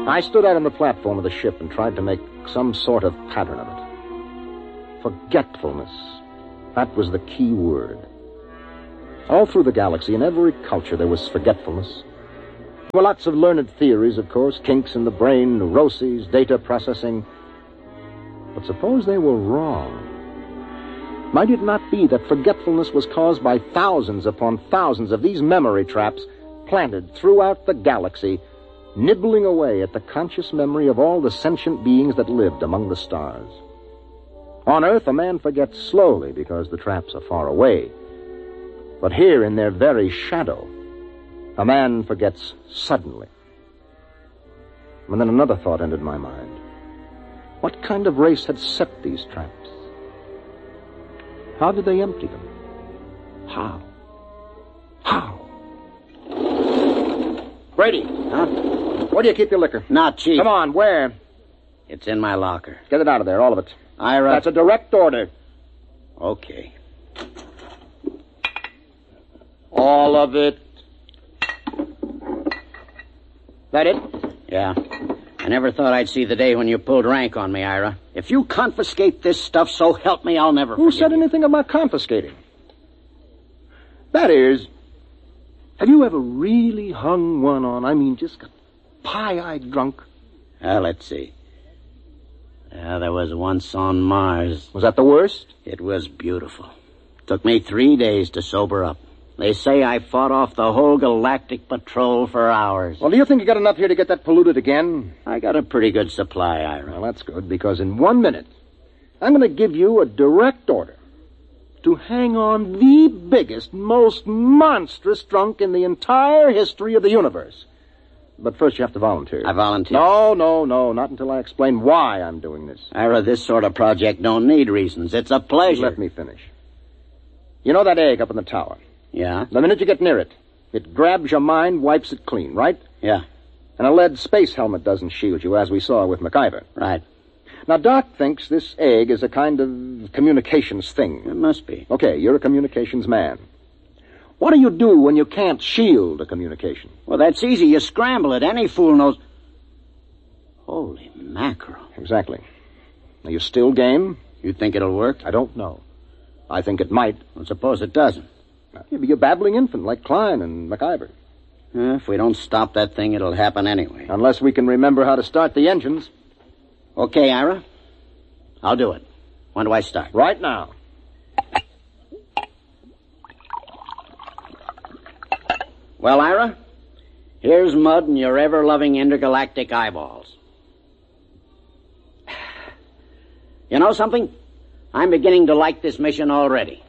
I stood out on the platform of the ship and tried to make some sort of pattern of it. Forgetfulness. That was the key word. All through the galaxy, in every culture, there was forgetfulness. There were lots of learned theories, of course, kinks in the brain, neuroses, data processing. But suppose they were wrong. Might it not be that forgetfulness was caused by thousands upon thousands of these memory traps planted throughout the galaxy, nibbling away at the conscious memory of all the sentient beings that lived among the stars? On Earth, a man forgets slowly because the traps are far away. But here, in their very shadow, a man forgets suddenly. And then another thought entered my mind. What kind of race had set these traps? How did they empty them? How? Brady. Huh? Where do you keep your liquor? Not cheap. Come on, where? It's in my locker. Get it out of there, all of it. Ira. That's a direct order. Okay. All of it. That it? Yeah. I never thought I'd see the day when you pulled rank on me, Ira. If you confiscate this stuff, so help me, I'll never Who forgive said you. anything about confiscating? That is, have you ever really hung one on, just got pie-eyed drunk? Let's see. There was once on Mars. Was that the worst? It was beautiful. Took me 3 days to sober up. They say I fought off the whole galactic patrol for hours. Well, do you think you got enough here to get that polluted again? I got a pretty good supply, Ira. Well, that's good, because in 1 minute, I'm going to give you a direct order to hang on the biggest, most monstrous drunk in the entire history of the universe. But first you have to volunteer. I volunteer. No, not until I explain why I'm doing this. Ira, this sort of project don't need reasons. It's a pleasure. Let me finish. You know that egg up in the tower? Yeah? The minute you get near it, it grabs your mind, wipes it clean, right? Yeah. And a lead space helmet doesn't shield you, as we saw with MacIver. Right. Now, Doc thinks this egg is a kind of communications thing. It must be. Okay, you're a communications man. What do you do when you can't shield a communication? Well, that's easy. You scramble it. Any fool knows. Holy mackerel. Exactly. Are you still game? You think it'll work? I don't know. I think it might. Well, suppose it doesn't. You'll be a babbling infant like Klein and MacIver. If we don't stop that thing, it'll happen anyway. Unless we can remember how to start the engines. Okay, Ira. I'll do it. When do I start? Right now. Well, Ira, here's mud in your ever-loving intergalactic eyeballs. You know something? I'm beginning to like this mission already.